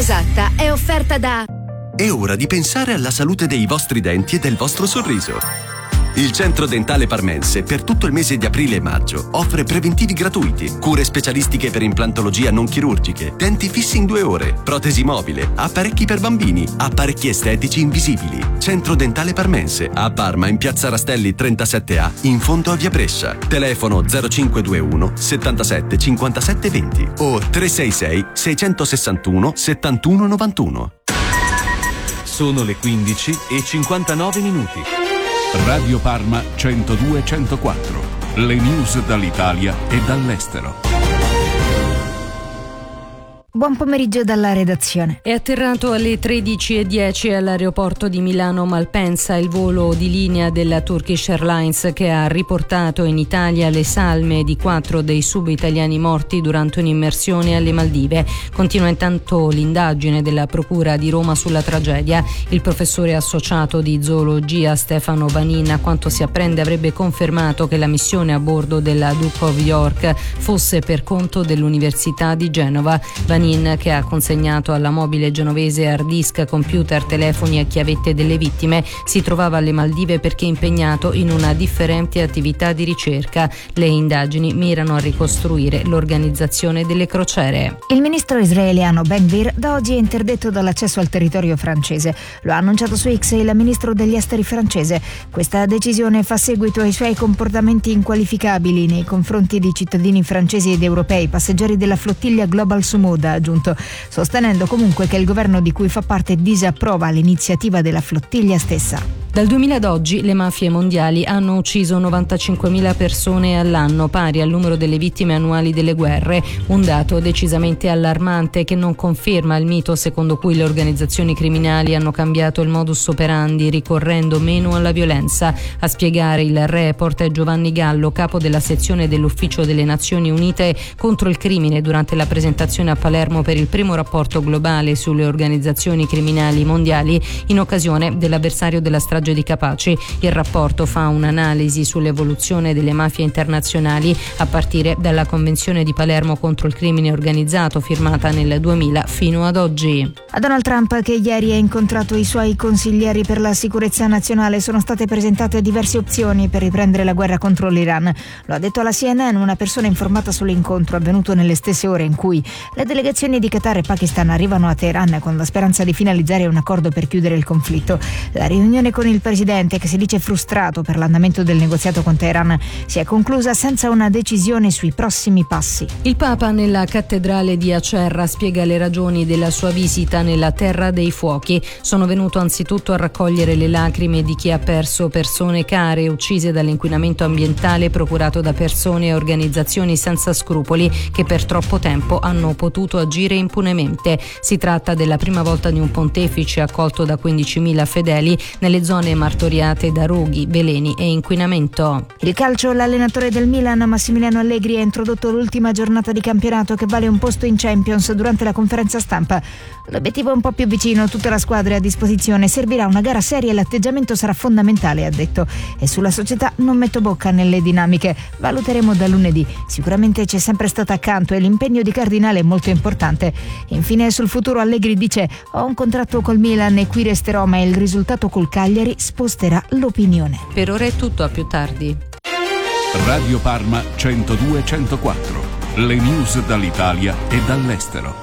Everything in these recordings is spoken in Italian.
esatta è offerta da... È ora di pensare alla salute dei vostri denti e del vostro sorriso. Il Centro Dentale Parmense per tutto il mese di aprile e maggio offre preventivi gratuiti, cure specialistiche per implantologia non chirurgiche, denti fissi in 2 ore, protesi mobile, apparecchi per bambini, apparecchi estetici invisibili. Centro Dentale Parmense a Parma in Piazza Rastelli 37A in fondo a Via Brescia. Telefono 0521 77 57 20 o 366 661 71 91. Sono le 15:59. Radio Parma 102-104. Le news dall'Italia e dall'estero. Buon pomeriggio dalla redazione. È atterrato alle 13:10 all'aeroporto di Milano Malpensa il volo di linea della Turkish Airlines che ha riportato in Italia le salme di 4 dei sub-italiani morti durante un'immersione alle Maldive. Continua intanto l'indagine della Procura di Roma sulla tragedia. Il professore associato di zoologia Stefano Vanin, a quanto si apprende, avrebbe confermato che la missione a bordo della Duke of York fosse per conto dell'Università di Genova. Vanin, che ha consegnato alla mobile genovese hard disk, computer, telefoni e chiavette delle vittime, si trovava alle Maldive perché impegnato in una differente attività di ricerca. Le indagini mirano a ricostruire l'organizzazione delle crociere. Il ministro israeliano Ben Gvir da oggi è interdetto dall'accesso al territorio francese. Lo ha annunciato su X il ministro degli esteri francese. Questa decisione fa seguito ai suoi comportamenti inqualificabili nei confronti di cittadini francesi ed europei, passeggeri della flottiglia Global Sumud, ha aggiunto, sostenendo comunque che il governo di cui fa parte disapprova l'iniziativa della flottiglia stessa. Dal 2000 ad oggi le mafie mondiali hanno ucciso 95.000 persone all'anno, pari al numero delle vittime annuali delle guerre, un dato decisamente allarmante che non conferma il mito secondo cui le organizzazioni criminali hanno cambiato il modus operandi ricorrendo meno alla violenza. A spiegare il report è Giovanni Gallo, capo della sezione dell'Ufficio delle Nazioni Unite contro il crimine, durante la presentazione a Palermo per il primo rapporto globale sulle organizzazioni criminali mondiali in occasione dell'avversario della strage di Capaci. Il rapporto fa un'analisi sull'evoluzione delle mafie internazionali a partire dalla Convenzione di Palermo contro il crimine organizzato, firmata nel 2000 fino ad oggi. A Donald Trump, che ieri ha incontrato i suoi consiglieri per la sicurezza nazionale, sono state presentate diverse opzioni per riprendere la guerra contro l'Iran. Lo ha detto alla CNN una persona informata sull'incontro avvenuto nelle stesse ore in cui le delegazioni di Qatar e Pakistan arrivano a Teheran con la speranza di finalizzare un accordo per chiudere il conflitto. La riunione con il presidente, che si dice frustrato per l'andamento del negoziato con Teheran, si è conclusa senza una decisione sui prossimi passi. Il Papa nella cattedrale di Acerra spiega le ragioni della sua visita nella Terra dei Fuochi. Sono venuto anzitutto a raccogliere le lacrime di chi ha perso persone care uccise dall'inquinamento ambientale procurato da persone e organizzazioni senza scrupoli che per troppo tempo hanno potuto agire impunemente. Si tratta della prima volta di un pontefice accolto da 15.000 fedeli nelle zone martoriate da roghi, veleni e inquinamento. Il calcio, l'allenatore del Milan Massimiliano Allegri ha introdotto l'ultima giornata di campionato che vale un posto in Champions durante la conferenza stampa. L'obiettivo è un po' più vicino, tutta la squadra è a disposizione, servirà una gara seria e l'atteggiamento sarà fondamentale, ha detto. E sulla società non metto bocca nelle dinamiche, valuteremo da lunedì. Sicuramente c'è sempre stato accanto e l'impegno di Cardinale è molto importante. Infine sul futuro Allegri dice: ho un contratto col Milan e qui resterò, ma il risultato col Cagliari sposterà l'opinione. Per ora è tutto, a più tardi. Radio Parma 102-104. Le news dall'Italia e dall'estero.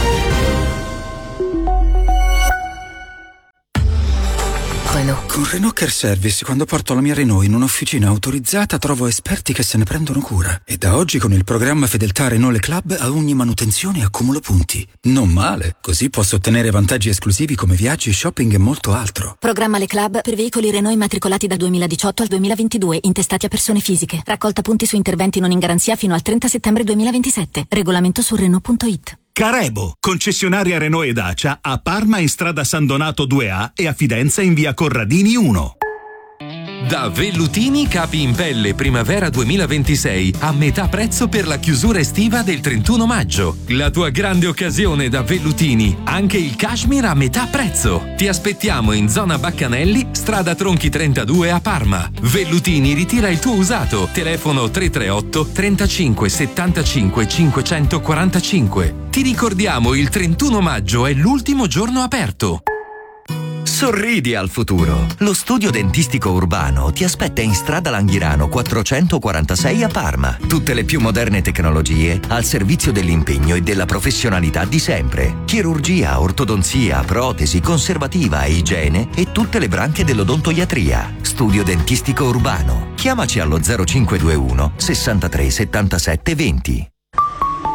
Con Renault Care Service, quando porto la mia Renault in un'officina autorizzata, trovo esperti che se ne prendono cura. E da oggi con il programma Fedeltà Renault Le Club a ogni manutenzione accumulo punti. Non male, così posso ottenere vantaggi esclusivi come viaggi, shopping e molto altro. Programma Le Club per veicoli Renault immatricolati dal 2018 al 2022, intestati a persone fisiche. Raccolta punti su interventi non in garanzia fino al 30 settembre 2027. Regolamento su Renault.it. Carebo, concessionaria Renault e Dacia a Parma in strada San Donato 2A e a Fidenza in via Corradini 1. Da Vellutini capi in pelle primavera 2026 a metà prezzo per la chiusura estiva del 31 maggio. La tua grande occasione da Vellutini, anche il cashmere a metà prezzo. Ti aspettiamo in zona Baccanelli, strada Tronchi 32 a Parma. Vellutini ritira il tuo usato. Telefono 338 35 75 545. Ti ricordiamo, il 31 maggio è l'ultimo giorno aperto. Sorridi al futuro. Lo studio dentistico urbano ti aspetta in strada Langhirano 446 a Parma. Tutte le più moderne tecnologie al servizio dell'impegno e della professionalità di sempre. Chirurgia, ortodonzia, protesi, conservativa, igiene e tutte le branche dell'odontoiatria. Studio dentistico urbano. Chiamaci allo 0521 63 77 20.